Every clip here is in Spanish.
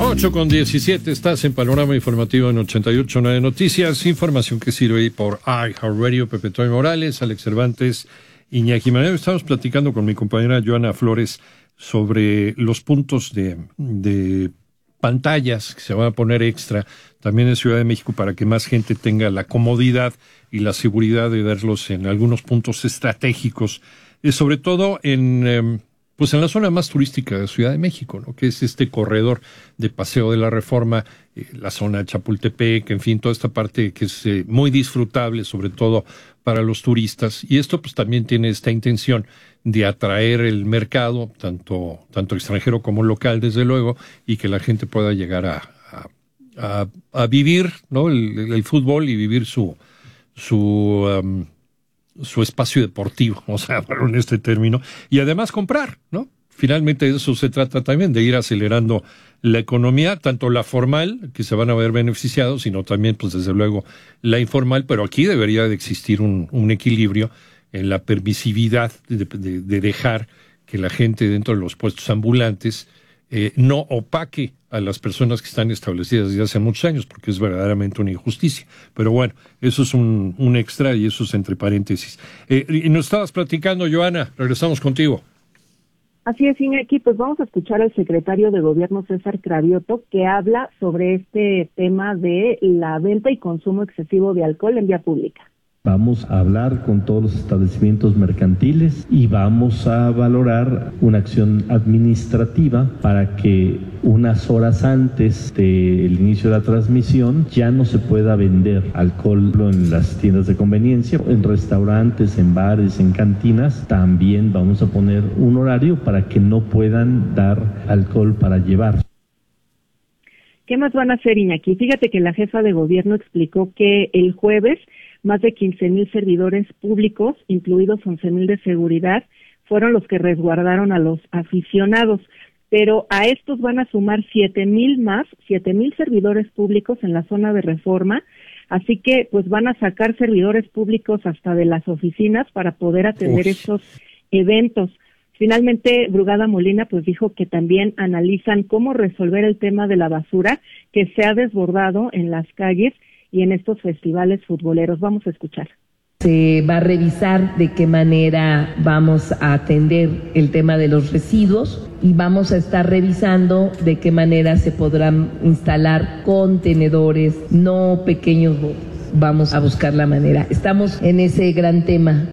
8:17, estás en Panorama Informativo en 88.9 Noticias, información que sirve por iHeartRadio. Pepe Toy Morales, Alex Cervantes, Iñaki Manero. Estamos platicando con mi compañera Joana Flores sobre los puntos de pantallas que se van a poner extra también en Ciudad de México para que más gente tenga la comodidad y la seguridad de verlos en algunos puntos estratégicos, sobre todo en la zona más turística de Ciudad de México, ¿no? Que es este corredor de Paseo de la Reforma, la zona de Chapultepec, en fin, toda esta parte que es muy disfrutable, sobre todo para los turistas. Y esto pues también tiene esta intención de atraer el mercado, tanto extranjero como local, desde luego, y que la gente pueda llegar a vivir, ¿no? el fútbol y vivir su espacio deportivo, vamos a llamarlo en este término, y además comprar, ¿no? Finalmente de eso se trata también, de ir acelerando la economía, tanto la formal, que se van a ver beneficiados, sino también, pues desde luego, la informal, pero aquí debería de existir un equilibrio en la permisividad de dejar que la gente dentro de los puestos ambulantes no opaque a las personas que están establecidas desde hace muchos años, porque es verdaderamente una injusticia. Pero bueno, eso es un extra y eso es entre paréntesis. Y nos estabas platicando, Joana, regresamos contigo. Así es, Iñaki, pues vamos a escuchar al secretario de Gobierno, César Cravioto, que habla sobre este tema de la venta y consumo excesivo de alcohol en vía pública. Vamos a hablar con todos los establecimientos mercantiles y vamos a valorar una acción administrativa para que unas horas antes del inicio de la transmisión ya no se pueda vender alcohol en las tiendas de conveniencia, en restaurantes, en bares, en cantinas. También vamos a poner un horario para que no puedan dar alcohol para llevar. ¿Qué más van a hacer, Iñaki? Fíjate que la jefa de gobierno explicó que el jueves más de 15,000 servidores públicos, incluidos 11,000 de seguridad, fueron los que resguardaron a los aficionados. Pero a estos van a sumar 7,000 servidores públicos en la zona de Reforma. Así que pues van a sacar servidores públicos hasta de las oficinas para poder atender estos eventos. Finalmente, Brugada Molina pues dijo que también analizan cómo resolver el tema de la basura que se ha desbordado en las calles y en estos festivales futboleros. Vamos a escuchar. Se va a revisar de qué manera vamos a atender el tema de los residuos y vamos a estar revisando de qué manera se podrán instalar contenedores, no pequeños botes. Vamos a buscar la manera. Estamos en ese gran tema.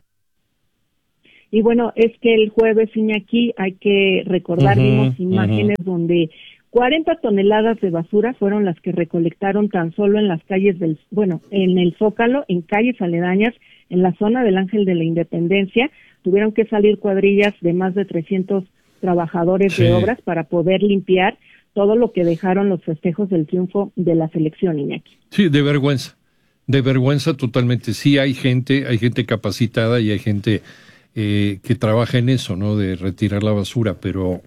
Y bueno, es que el jueves, Iñaki, hay que recordar, vimos imágenes donde 40 toneladas de basura fueron las que recolectaron tan solo en las calles en el Zócalo, en calles aledañas, en la zona del Ángel de la Independencia. Tuvieron que salir cuadrillas de más de 300 trabajadores de obras para poder limpiar todo lo que dejaron los festejos del triunfo de la selección, Iñaki. Sí, de vergüenza totalmente. Sí, hay gente capacitada y hay gente que trabaja en eso, ¿no? De retirar la basura, pero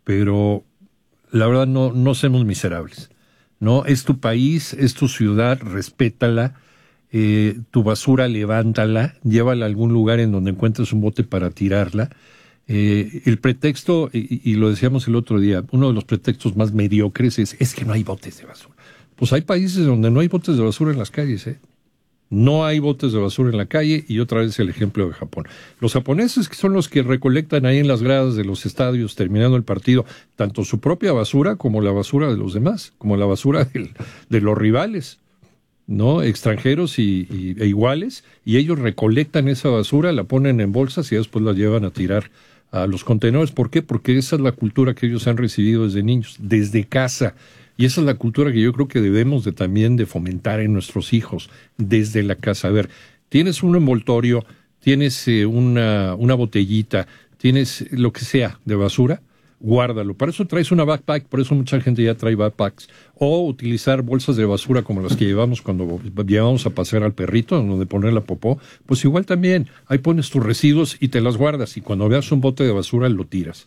la verdad no seamos miserables, ¿no? Es tu país, es tu ciudad, respétala, tu basura levántala, llévala a algún lugar en donde encuentres un bote para tirarla. El pretexto, y lo decíamos el otro día, uno de los pretextos más mediocres es que no hay botes de basura. Pues hay países donde no hay botes de basura en las calles, No hay botes de basura en la calle, y otra vez el ejemplo de Japón. Los japoneses, que son los que recolectan ahí en las gradas de los estadios terminando el partido, tanto su propia basura como la basura de los demás, como la basura de los rivales, ¿no? Extranjeros e iguales, y ellos recolectan esa basura, la ponen en bolsas y después la llevan a tirar a los contenedores. ¿Por qué? Porque esa es la cultura que ellos han recibido desde niños, desde casa. Y esa es la cultura que yo creo que debemos también de fomentar en nuestros hijos desde la casa. A ver, tienes un envoltorio, tienes una botellita, tienes lo que sea de basura, guárdalo. Para eso traes una backpack, por eso mucha gente ya trae backpacks. O utilizar bolsas de basura como las que llevamos cuando llevamos a pasear al perrito, donde poner la popó. Pues igual también, ahí pones tus residuos y te las guardas. Y cuando veas un bote de basura, lo tiras.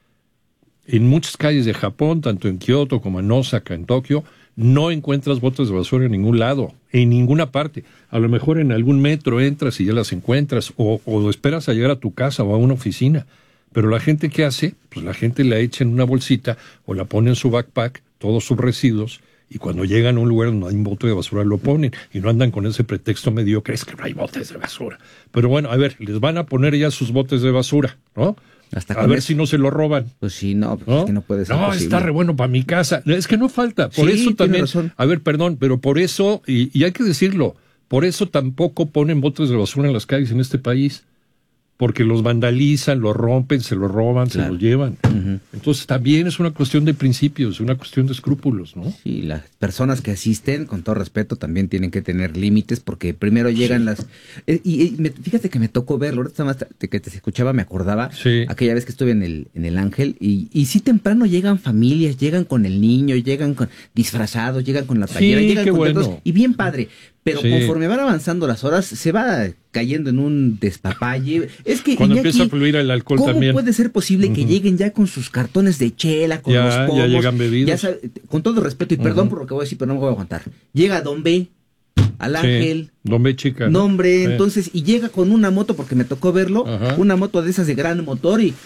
En muchas calles de Japón, tanto en Kioto como en Osaka, en Tokio, no encuentras botes de basura en ningún lado, en ninguna parte. A lo mejor en algún metro entras y ya las encuentras, o esperas a llegar a tu casa o a una oficina. Pero la gente, ¿qué hace? Pues la gente la echa en una bolsita o la pone en su backpack todos sus residuos, y cuando llegan a un lugar donde no hay un bote de basura lo ponen, y no andan con ese pretexto mediocre, es que no hay botes de basura. Pero bueno, a ver, les van a poner ya sus botes de basura, ¿no? A ver si no se lo roban. Pues sí, no, pues ¿no? Es que no puede ser posible. Está re bueno para mi casa. Es que no falta. Por Sí, eso también. razón. A ver, perdón, pero por eso, y hay que decirlo, por eso tampoco ponen botes de basura en las calles en este país. Porque los vandalizan, los rompen, se los roban, Claro. se los llevan. Ujú. Entonces también es una cuestión de principios, una cuestión de escrúpulos, ¿no? Sí, las personas que asisten, con todo respeto, también tienen que tener límites, porque primero llegan las... fíjate que me tocó verlo, ahorita más que te escuchaba me acordaba, Sí. aquella vez que estuve en el Ángel, y sí temprano llegan familias, llegan con el niño, llegan disfrazados, llegan con la playera, Sí, llegan qué contentos, bueno. y bien padre. Pero Sí. conforme van avanzando las horas, se va cayendo en un despapalle. Es que Cuando Iñaki, empieza a fluir el alcohol ¿cómo también. puede ser posible que Ujú. lleguen ya con sus cartones de chela, con Ya- los ya pomos? llegan bebidos. Ya sabe- con todo respeto y perdón Ujú. por lo que voy a decir, pero no me voy a aguantar. Llega Don B al Sí. Ángel. Don B, chica. No, hombre, Sí. entonces, y llega con una moto, porque me tocó verlo, Ajá. una moto de esas de gran motor y...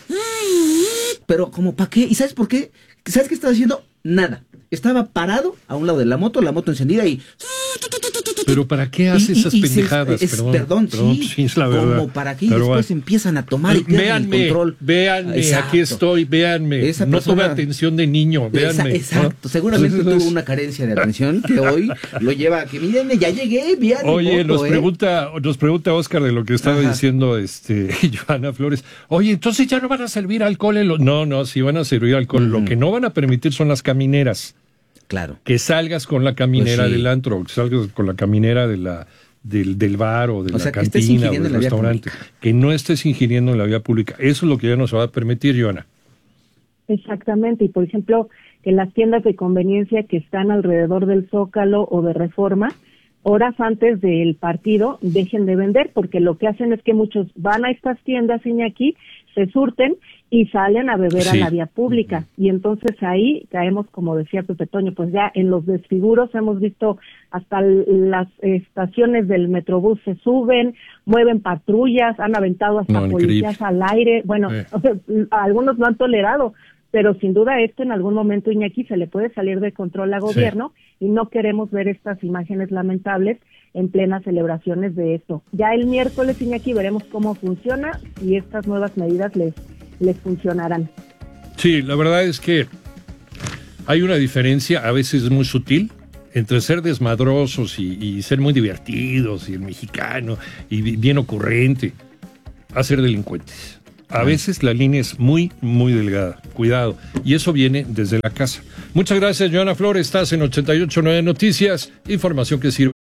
Pero, ¿como para qué? ¿Y sabes por qué? ¿Sabes qué estaba haciendo? Nada. Estaba parado a un lado de la moto encendida y... Pero ¿para qué hace esas pendejadas? Perdón, sí, es la verdad. como para que Pero después bueno. empiezan a tomar y pierden el control. Véanme, Exacto. aquí estoy, véanme. Esa No persona- tuve atención de niño, véanme. Exacto, ¿no? seguramente Entonces, tuvo una carencia de atención que hoy lo lleva a que, mírenme, ya llegué, bien. Oye, nos pregunta Oscar de lo que estaba Ajá. diciendo Joana Flores. Oye, entonces ya no van a servir alcohol en No, sí van a servir alcohol. Lo que no van a permitir son las camineras. Claro. Que salgas con la caminera Pues sí. del antro, que salgas con la caminera del bar o de O la sea, que estés cantina o ingiriendo del en la vía restaurante. pública. Que no estés ingiriendo en la vía pública. Eso es lo que ya no se va a permitir, Joana. Exactamente, y por ejemplo, que las tiendas de conveniencia que están alrededor del Zócalo o de Reforma, horas antes del partido, dejen de vender, porque lo que hacen es que muchos van a estas tiendas, Iñaki, se surten y salen a beber a Sí. la vía pública. Y entonces ahí caemos, como decía Pepe Toño, pues ya en los desfiguros hemos visto hasta las estaciones del Metrobús se suben, mueven patrullas, han aventado hasta No, increíble. policías al aire. Bueno, algunos lo han tolerado, pero sin duda esto en algún momento, Iñaki, se le puede salir de control al gobierno y no queremos ver estas imágenes lamentables en plenas celebraciones de esto. Ya el miércoles, Iñaki, veremos cómo funciona y estas nuevas medidas les funcionarán. Sí, la verdad es que hay una diferencia, a veces muy sutil, entre ser desmadrosos y ser muy divertidos, y el mexicano, y bien ocurrente, a ser delincuentes. A veces la línea es muy, muy delgada. Cuidado. Y eso viene desde la casa. Muchas gracias, Joana Flores. Estás en 88.9 Noticias. Información que sirve.